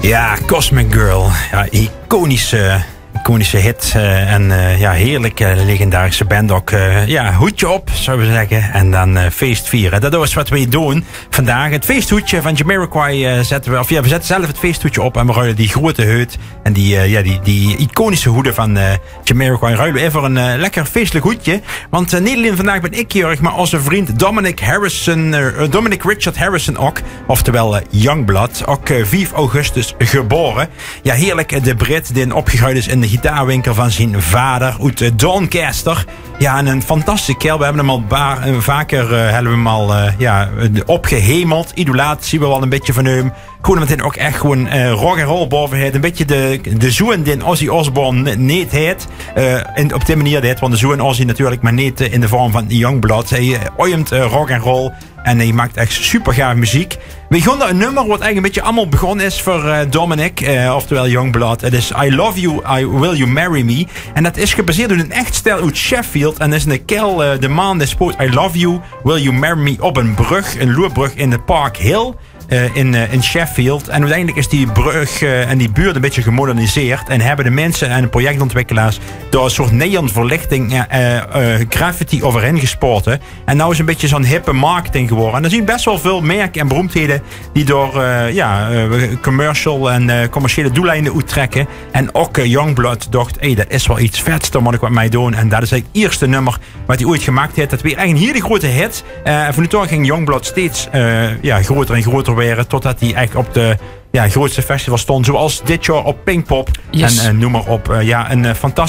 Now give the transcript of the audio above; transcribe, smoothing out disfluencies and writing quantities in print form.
Ja, Cosmic Girl. Ja, iconische hit. Heerlijk legendarische band ook. Hoedje op, zouden we zeggen. En dan feest vieren. Dat is wat we doen vandaag. Het feesthoedje van Jamiroquai zetten we. We zetten zelf het feesthoedje op. En we ruilen die grote huid. En die iconische hoeden van Jamiroquai ruilen we even voor een lekker feestelijk hoedje. Want niet alleen vandaag ben ik hier, maar onze vriend Dominic Richard Harrison ook. Oftewel Youngblood. Ook 5 augustus geboren. Ja, heerlijk. De Brit die opgegroeid is in de gitaarwinkel van zijn vader uit Doncaster. Ja, en een fantastische kerel. We hebben hem al vaker opgehemeld. Idolaat zien we wel een beetje van hem. Gewoon meteen ook echt gewoon rock and roll bovenheid. Een beetje de zoen die Ozzy Osbourne niet heet. En op die manier heet. Want de zoen Ozzy natuurlijk, maar niet in de vorm van Youngblood. Hij oemt rock and roll. En hij maakt echt super gaaf muziek. We begonnen een nummer wat eigenlijk een beetje allemaal begonnen is voor Dominic. Oftewel Youngblood. Het is I Love You, Will You Marry Me. En dat is gebaseerd op een echt stijl uit Sheffield. En dat is een kerel, de man die speelt I Love You, Will You Marry Me op een brug. Een loerbrug in de Park Hill. In Sheffield. En uiteindelijk is die brug en die buurt een beetje gemoderniseerd. En hebben de mensen en de projectontwikkelaars door een soort neonverlichting graffiti overheen gespoten. En nou is een beetje zo'n hippe marketing geworden. En er zien best wel veel merken en beroemdheden die door commercial en commerciële doeleinden uittrekken. En ook Youngblood dacht, dat is wel iets vets, daar moet ik wat mee doen. En dat is het eerste nummer wat hij ooit gemaakt heeft. Dat weer eigenlijk een hele grote hit. Van nu toe ging Youngblood steeds groter en groter werden, totdat hij echt op de grootste festival stond, zoals dit jaar op Pinkpop. Yes. En noem maar op. Een fantastisch